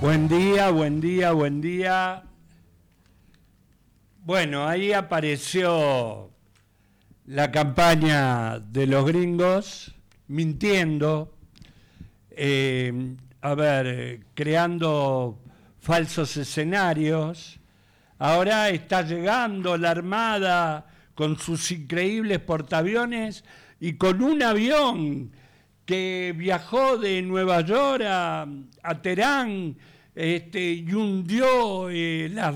Buen día, buen día, buen día. Bueno, ahí apareció la campaña de los gringos mintiendo, creando falsos escenarios. Ahora está llegando la Armada con sus increíbles portaaviones y con un avión que viajó de Nueva York a Teherán y hundió las